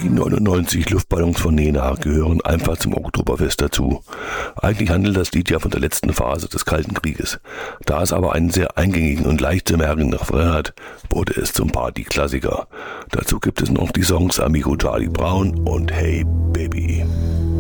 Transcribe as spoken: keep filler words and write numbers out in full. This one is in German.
Die neunundneunzig Luftballons von Nena gehören einfach zum Oktoberfest dazu. Eigentlich handelt das Lied ja von der letzten Phase des Kalten Krieges. Da es aber einen sehr eingängigen und leicht zu merkenden Refrain hat, wurde es zum Partyklassiker. Dazu gibt es noch die Songs Amigo Charlie Brown und Hey Baby.